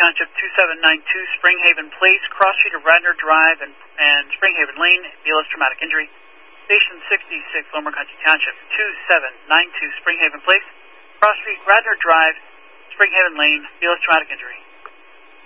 Township, 2792 Springhaven Place, cross street of Radnor Drive and Springhaven Lane, BLS traumatic injury. Station 66, Lower Country Township, 2792 Springhaven Place, cross street Radnor Drive, Springhaven Lane, BLS traumatic injury.